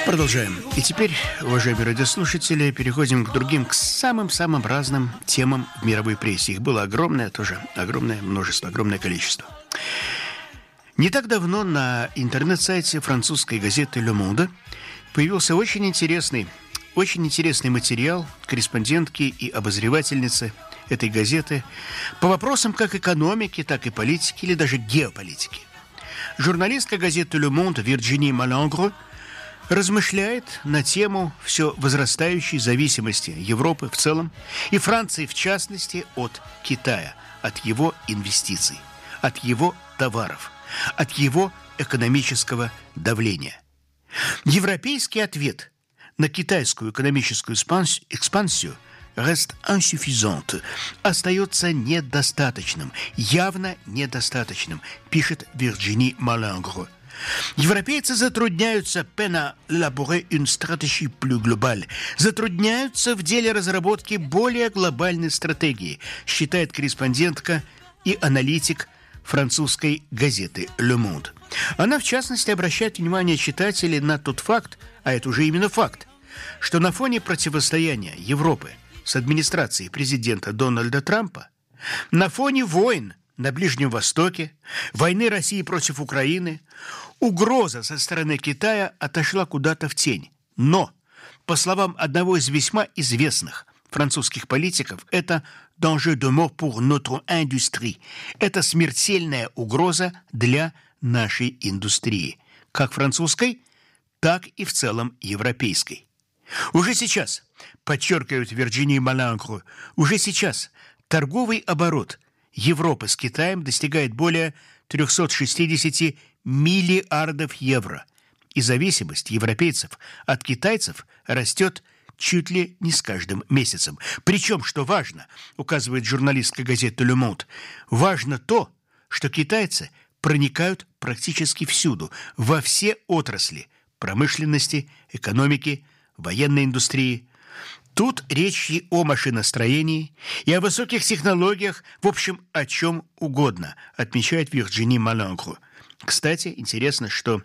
Продолжаем. И теперь, уважаемые радиослушатели, переходим к другим, к самым-самым разным темам в мировой прессе. Их было огромное множество, огромное количество. Не так давно на интернет-сайте французской газеты «Le Monde» появился очень интересный материал корреспондентки и обозревательницы этой газеты по вопросам как экономики, так и политики, или даже геополитики. Журналистка газеты «Le Monde» Вирджини Малангро размышляет на тему все возрастающей зависимости Европы в целом и Франции в частности от Китая, от его инвестиций, от его товаров, от его экономического давления. Европейский ответ на китайскую экономическую экспансию reste insuffisante, остается недостаточным, явно недостаточным, пишет Вирджини Малангро. Европейцы затрудняются peine à élaborer une stratégie plus globale, затрудняются в деле разработки более глобальной стратегии, считает корреспондентка и аналитик французской газеты «Le Monde». Она, в частности, обращает внимание читателей на тот факт, а это уже именно факт, что на фоне противостояния Европы с администрацией президента Дональда Трампа, на фоне войн на Ближнем Востоке, войны России против Украины, угроза со стороны Китая отошла куда-то в тень. Но, по словам одного из весьма известных французских политиков, это «danger de mort pour notre industrie». Это смертельная угроза для нашей индустрии, как французской, так и в целом европейской. Уже сейчас, подчеркивает Вирджини Малангро, уже сейчас торговый оборот Европы с Китаем достигает более 360 миллиардов евро, и зависимость европейцев от китайцев растет чуть ли не с каждым месяцем. Причем, что важно, указывает журналистка газеты «Le Monde», важно то, что китайцы проникают практически всюду, во все отрасли промышленности, экономики, военной индустрии. Тут речь и о машиностроении, и о высоких технологиях, в общем, о чем угодно, отмечает Вирджини Малангро. Кстати, интересно, что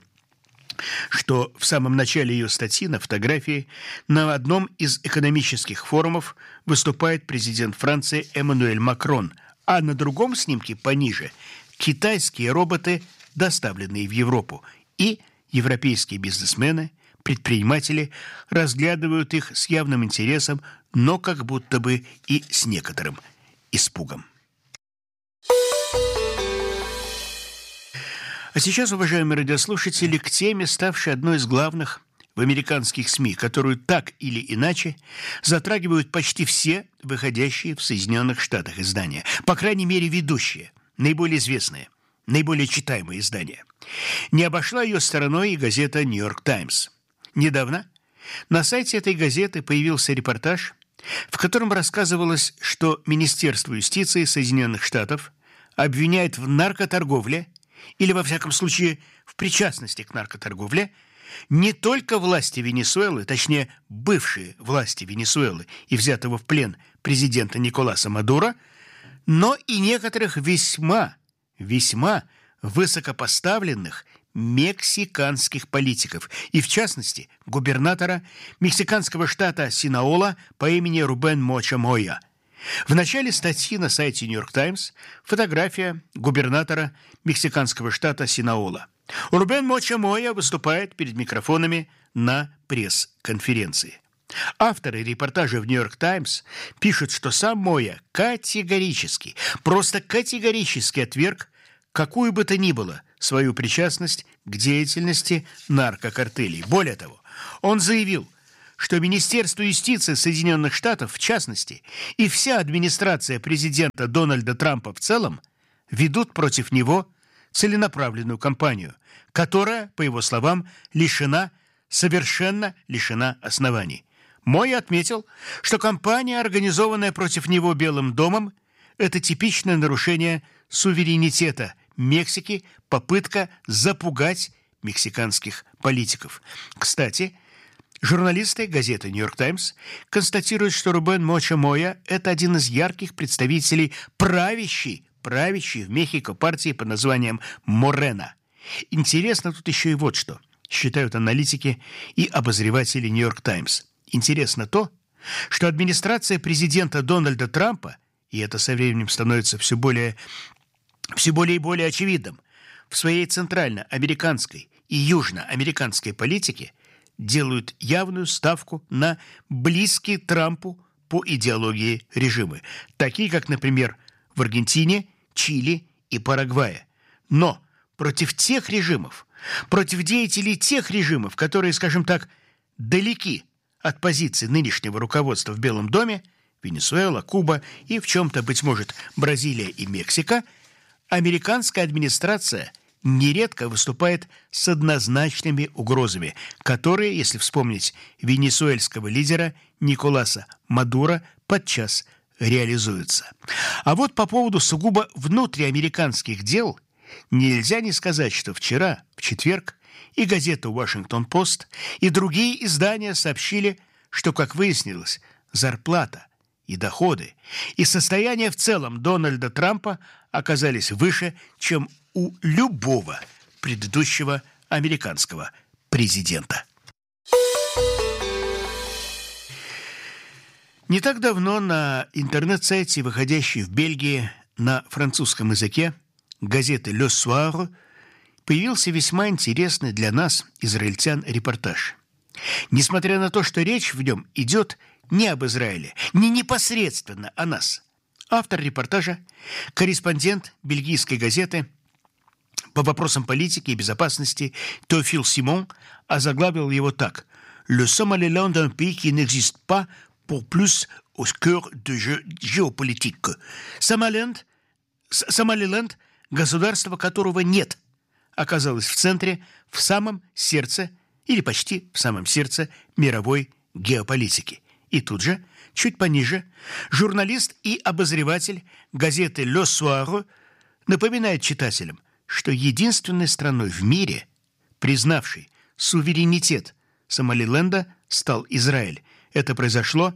в самом начале ее статьи на фотографии на одном из экономических форумов выступает президент Франции Эммануэль Макрон, а на другом снимке пониже китайские роботы, доставленные в Европу, и европейские бизнесмены, предприниматели разглядывают их с явным интересом, но как будто бы и с некоторым испугом. А сейчас, уважаемые радиослушатели, к теме, ставшей одной из главных в американских СМИ, которую так или иначе затрагивают почти все выходящие в Соединенных Штатах издания. По крайней мере, ведущие, наиболее известные, наиболее читаемые издания. Не обошла ее стороной и газета «Нью-Йорк Таймс». Недавно на сайте этой газеты появился репортаж, в котором рассказывалось, что Министерство юстиции Соединенных Штатов обвиняет в наркоторговле или, во всяком случае, в причастности к наркоторговле не только власти Венесуэлы, точнее, бывшие власти Венесуэлы и взятого в плен президента Николаса Мадуро, но и некоторых весьма высокопоставленных мексиканских политиков, и в частности губернатора мексиканского штата Синаола по имени Рубен Моча Мойя. В начале статьи на сайте «Нью-Йорк Таймс» фотография губернатора мексиканского штата Синаола. Рубен Моча Мойя выступает перед микрофонами на пресс-конференции. Авторы репортажа в «Нью-Йорк Таймс» пишут, что сам Мойя категорически отверг какую бы то ни было свою причастность к деятельности наркокартелей. Более того, он заявил, что Министерство юстиции Соединенных Штатов, в частности, и вся администрация президента Дональда Трампа в целом ведут против него целенаправленную кампанию, которая, по его словам, совершенно лишена оснований. Мойя отметил, что кампания, организованная против него Белым домом, это типичное нарушение суверенитета Мексики, попытка запугать мексиканских политиков. Кстати, журналисты газеты «Нью-Йорк Таймс» констатируют, что Рубен Моча Мойя – это один из ярких представителей правящей в Мехико партии под названием «Морена». Интересно тут еще и вот что. считают аналитики и обозреватели «Нью-Йорк Таймс». Интересно то, что администрация президента Дональда Трампа, и это со временем становится все более и более очевидным, в своей центральноамериканской и южноамериканской политике делают явную ставку на близкие Трампу по идеологии режимы, такие как, например, в Аргентине, Чили и Парагвае. Но против тех режимов, против деятелей тех режимов, которые, скажем так, далеки от позиции нынешнего руководства в Белом доме, Венесуэла, Куба и в чем-то, быть может, Бразилия и Мексика, американская администрация нередко выступает с однозначными угрозами, которые, если вспомнить венесуэльского лидера Николаса Мадуро, подчас реализуются. А вот по поводу сугубо внутриамериканских дел нельзя не сказать, что вчера, в четверг, и газета «Вашингтон-Пост», и другие издания сообщили, что, как выяснилось, зарплата и доходы, и состояние в целом Дональда Трампа оказались выше, чем у любого предыдущего американского президента. Не так давно на интернет-сайте, выходящей в Бельгии на французском языке, газеты «Le Soir», появился весьма интересный для нас, израильтян, репортаж. Несмотря на то, что речь в нем идет не об Израиле, не непосредственно о нас. Автор репортажа, корреспондент бельгийской газеты по вопросам политики и безопасности Теофил Симон озаглавил его так: «Le Somaliland d'un pays qui n'existe pas pour plus au cœur de géopolitique». Сомалиленд, государство которого нет, оказалось в центре, в самом сердце или почти в самом сердце мировой геополитики. И тут же, чуть пониже, журналист и обозреватель газеты «Le Soir» напоминает читателям, что единственной страной в мире, признавшей суверенитет Сомалиленда, стал Израиль. Это произошло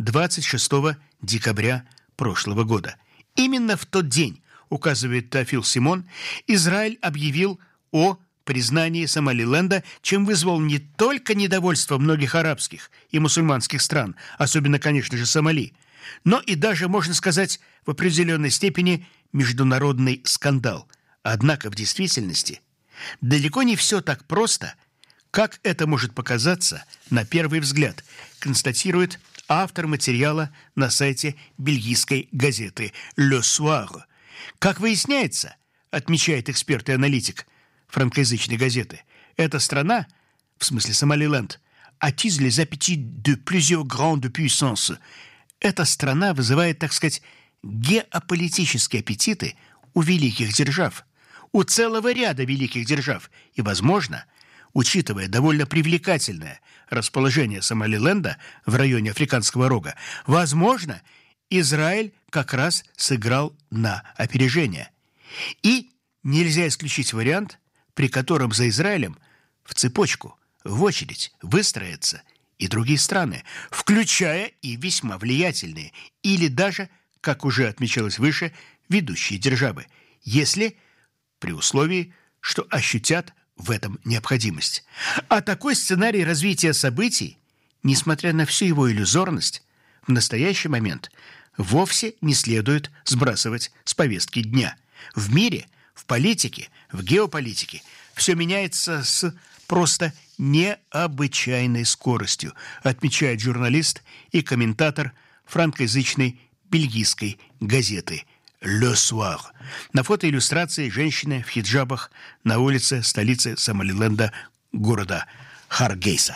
26 декабря прошлого года. Именно в тот день, указывает Теофил Симон, Израиль объявил о признании Сомалиленда, чем вызвал не только недовольство многих арабских и мусульманских стран, особенно, конечно же, Сомали, но и даже, можно сказать, в определенной степени международный скандал. Однако в действительности далеко не все так просто, как это может показаться на первый взгляд, констатирует автор материала на сайте бельгийской газеты «Le Soir». Как выясняется, отмечает эксперт и аналитик франкоязычной газеты, эта страна, в смысле Сомалиленд, attise les appétits de plusieurs grandes puissances. Эта страна вызывает, так сказать, геополитические аппетиты у великих держав, у целого ряда великих держав. И, возможно, учитывая довольно привлекательное расположение Сомалиленда в районе Африканского рога, возможно, Израиль как раз сыграл на опережение. И нельзя исключить вариант, при котором за Израилем в цепочку, в очередь выстроятся и другие страны, включая и весьма влиятельные, или даже, как уже отмечалось выше, ведущие державы, если при условии, что ощутят в этом необходимость. А такой сценарий развития событий, несмотря на всю его иллюзорность, в настоящий момент вовсе не следует сбрасывать с повестки дня. В мире, в политике, в геополитике все меняется с просто необычайной скоростью, отмечает журналист и комментатор франкоязычной бельгийской газеты «Le Soir». На фотоиллюстрации женщины в хиджабах на улице столицы Сомалиленда, города Харгейса.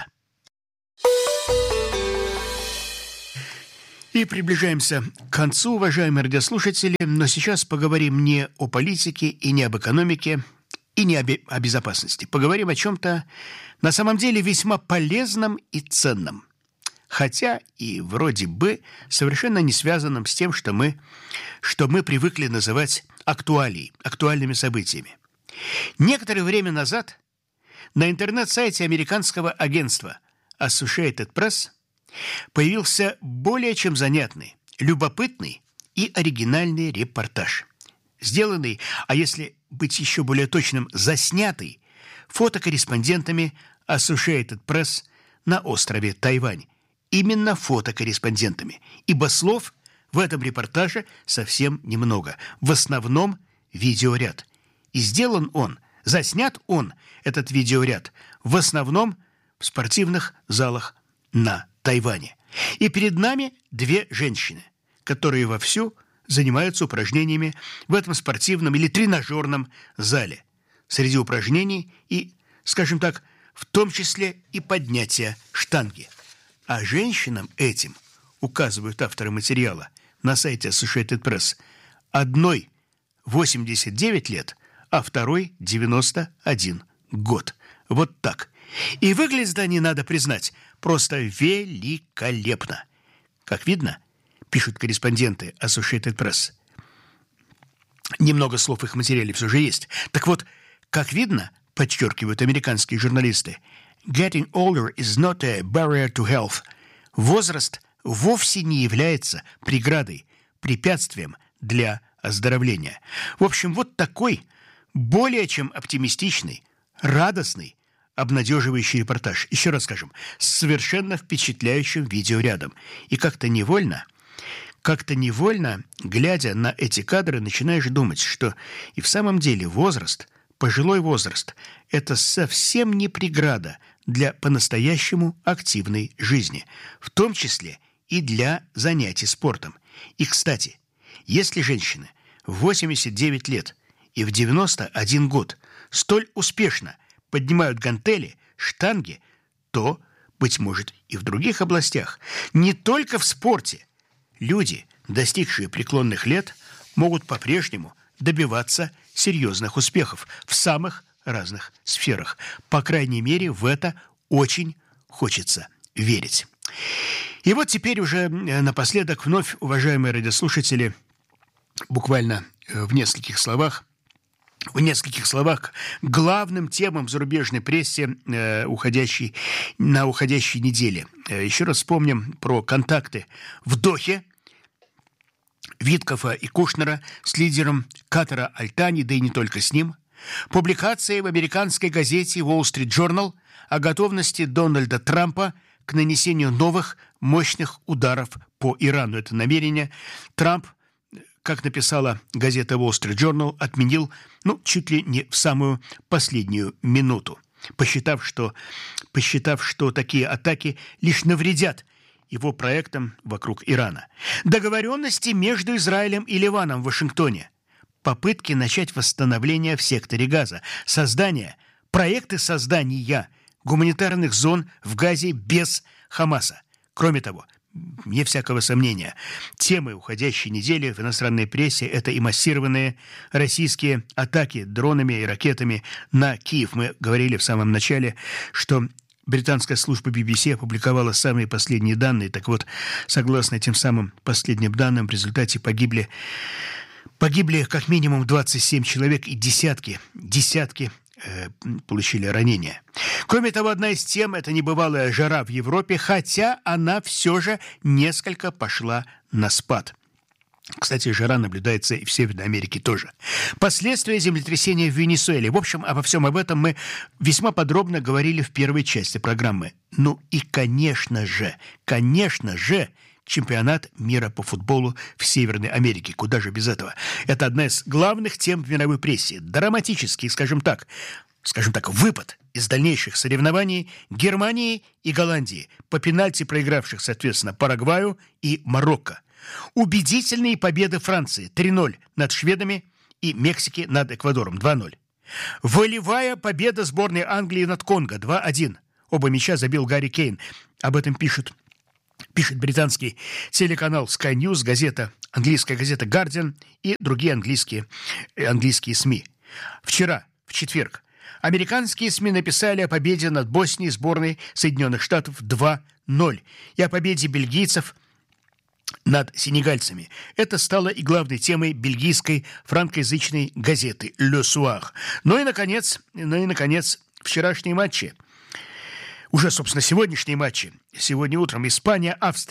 И приближаемся к концу, уважаемые радиослушатели, но сейчас поговорим не о политике и не об экономике, и не о безопасности. Поговорим о чем-то на самом деле весьма полезном и ценном, хотя и вроде бы совершенно не связанном с тем, что мы привыкли называть актуальными событиями. Некоторое время назад на интернет-сайте американского агентства Associated Press появился более чем занятный, любопытный и оригинальный репортаж, сделанный, а если быть еще более точным, заснятый фотокорреспондентами Associated Press на острове Тайвань. Именно фотокорреспондентами. Ибо слов в этом репортаже совсем немного. В основном видеоряд. И заснят он, этот видеоряд, в основном в спортивных залах на Тайване. И перед нами две женщины, которые вовсю занимаются упражнениями в этом спортивном или тренажерном зале. Среди упражнений и, скажем так, в том числе и поднятие штанги. А женщинам этим, указывают авторы материала на сайте Associated Press, одной 89 лет, а второй 91 год. Вот так. И выглядят они, надо признать, просто великолепно. Как видно, пишут корреспонденты Associated Press, немного слов в их материале все же есть. Так вот, как видно, подчеркивают американские журналисты, getting older is not a barrier to health. Возраст вовсе не является преградой, препятствием для оздоровления. В общем, вот такой более чем оптимистичный, радостный, обнадеживающий репортаж. Еще раз скажем, с совершенно впечатляющим видеорядом. И как-то невольно, глядя на эти кадры, начинаешь думать, что и в самом деле возраст, пожилой возраст, это совсем не преграда для по-настоящему активной жизни, в том числе и для занятий спортом. И, кстати, если женщины в 89 лет и в 91 год столь успешно поднимают гантели, штанги, то, быть может, и в других областях, не только в спорте, люди, достигшие преклонных лет, могут по-прежнему добиваться серьезных успехов в самых разных сферах. По крайней мере, в это очень хочется верить. И вот теперь уже напоследок вновь, уважаемые радиослушатели, буквально в нескольких словах, главным темам в зарубежной прессе на уходящей неделе. Еще раз вспомним про контакты в Дохе Виткофа и Кушнера с лидером Катара Аль-Тани, да и не только с ним. Публикации в американской газете Wall Street Journal о готовности Дональда Трампа к нанесению новых мощных ударов по Ирану. Это намерение Трамп, как написала газета Wall Street Journal, отменил, чуть ли не в самую последнюю минуту, посчитав, что такие атаки лишь навредят его проектам вокруг Ирана. Договоренности между Израилем и Ливаном в Вашингтоне. Попытки начать восстановление в секторе Газа. Проекты создания гуманитарных зон в Газе без Хамаса. Кроме того, вне всякого сомнения, темой уходящей недели в иностранной прессе – это и массированные российские атаки дронами и ракетами на Киев. Мы говорили в самом начале, что британская служба BBC опубликовала самые последние данные. Так вот, согласно этим самым последним данным, в результате погибли как минимум 27 человек и десятки получили ранения. Кроме того, одна из тем – это небывалая жара в Европе, хотя она все же несколько пошла на спад. Кстати, жара наблюдается и в Северной Америке тоже. Последствия землетрясения в Венесуэле. В общем, обо всем об этом мы весьма подробно говорили в первой части программы. И, конечно же, чемпионат мира по футболу в Северной Америке. Куда же без этого? Это одна из главных тем в мировой прессе. Драматический, скажем так, выпад из дальнейших соревнований Германии и Голландии, по пенальти проигравших, соответственно, Парагваю и Марокко. Убедительные победы Франции 3-0 над шведами и Мексики над Эквадором 2-0. Волевая победа сборной Англии над Конго 2-1. Оба мяча забил Гарри Кейн. Об этом пишет британский телеканал Sky News, английская газета Guardian и другие английские СМИ. Вчера, в четверг, американские СМИ написали о победе над Боснией сборной Соединенных Штатов 2-0 и о победе бельгийцев над сенегальцами. Это стало и главной темой бельгийской франкоязычной газеты Le Soir. Ну и, наконец, вчерашние матчи. Уже, собственно, сегодняшние матчи. Сегодня утром Испания-Австрия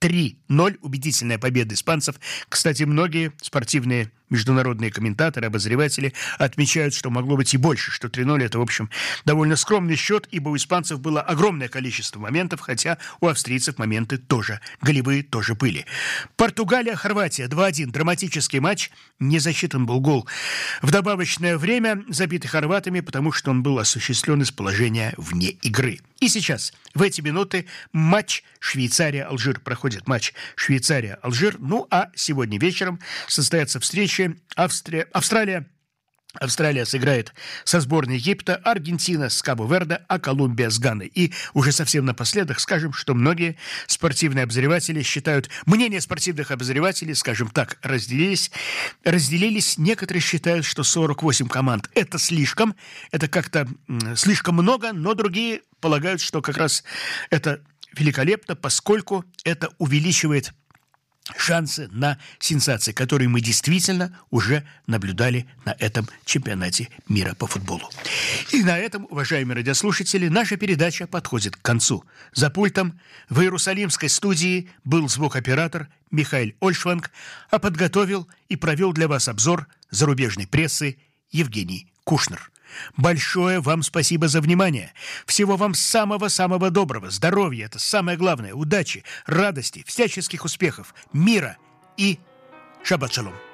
3-0. Убедительная победа испанцев. Кстати, многие спортивные международные комментаторы, обозреватели отмечают, что могло быть и больше, что 3-0 это, в общем, довольно скромный счет, ибо у испанцев было огромное количество моментов, хотя у австрийцев моменты тоже, голевые тоже были. Португалия-Хорватия 2-1. Драматический матч. Не засчитан был гол в добавочное время, забитый хорватами, потому что он был осуществлен из положения вне игры. И сейчас, в эти минуты, матч Швейцария-Алжир. Проходит матч Швейцария-Алжир. Ну, а сегодня вечером состоятся встречи Австралия сыграет со сборной Египта, Аргентина с Кабо-Верде, а Колумбия с Ганой. И уже совсем напоследок скажем, что многие спортивные обозреватели считают, мнения спортивных обозревателей, скажем так, разделились. Некоторые считают, что 48 команд – это слишком, это как-то слишком много, но другие полагают, что как раз это великолепно, поскольку это увеличивает шансы на сенсации, которые мы действительно уже наблюдали на этом чемпионате мира по футболу. И на этом, уважаемые радиослушатели, наша передача подходит к концу. За пультом в Иерусалимской студии был звукоператор Михаил Ольшванг, а подготовил и провел для вас обзор зарубежной прессы Евгений Кушнер. Большое вам спасибо за внимание. Всего вам самого-самого доброго. Здоровья – это самое главное. Удачи, радости, всяческих успехов, мира и шаббат шалом.